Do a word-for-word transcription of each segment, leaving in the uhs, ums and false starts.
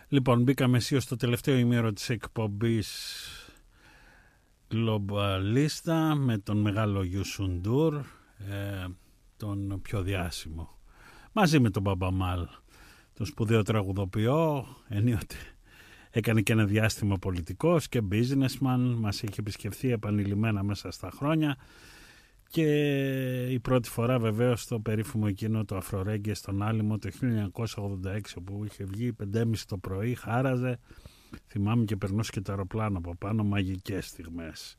Λοιπόν, μπήκαμε αισίως στο τελευταίο ημίρο της εκπομπής Globalista με τον μεγάλο Youssou N'Dour, ε, τον πιο διάσημο, μαζί με τον Μπαμπαμάλ, τον σπουδαίο τραγουδοποιό. Ενίοτε έκανε και ένα διάστημα πολιτικός και businessman, μας έχει επισκεφθεί επανειλημμένα μέσα στα χρόνια. Και η πρώτη φορά βεβαίως στο περίφημο εκείνο το Αφρορέγγε στον Άλυμο το χίλια εννιακόσια ογδόντα έξι, όπου είχε βγει πέντε και μισή το πρωί, χάραζε, θυμάμαι, και περνούσε και το αεροπλάνο από πάνω, μαγικές στιγμές.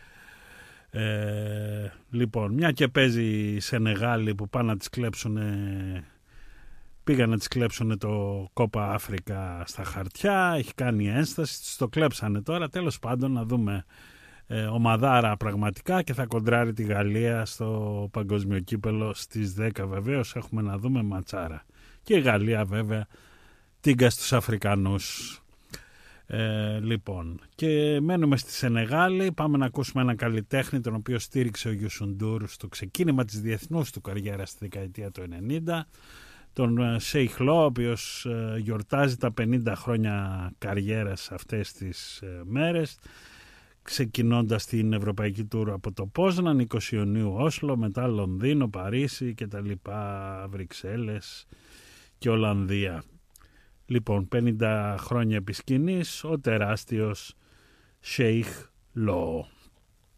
Ε, λοιπόν, μια και παίζει η Σενεγάλη που πάνε να τις κλέψουνε, πήγαν να τις κλέψουνε το Κόπα Αφρικα στα χαρτιά, έχει κάνει ένσταση, τις το κλέψανε τώρα, τέλος πάντων να δούμε. Ε, ομαδάρα πραγματικά, και θα κοντράρει τη Γαλλία στο παγκόσμιο κύπελο στις δέκα. Βεβαίως έχουμε να δούμε ματσάρα, και η Γαλλία βέβαια τίγκα στους Αφρικανούς. Ε, λοιπόν, και μένουμε στη Σενεγάλη. Πάμε να ακούσουμε έναν καλλιτέχνη τον οποίο στήριξε ο Youssou N'Dour στο ξεκίνημα της διεθνούς του καριέρας στη δεκαετία του ενενήντα, τον Σέιχ Λό, ο οποίος ε, γιορτάζει τα πενήντα χρόνια καριέρας αυτές τις ε, μέρες, ξεκινώντας την ευρωπαϊκή τουρ από το Πόσναν, είκοσι Ιουνίου Όσλο, μετά Λονδίνο, Παρίσι και τα λοιπά, Βρυξέλλες και Ολλανδία. Λοιπόν, πενήντα χρόνια επί σκηνής, ο τεράστιος Σέιχ Λό.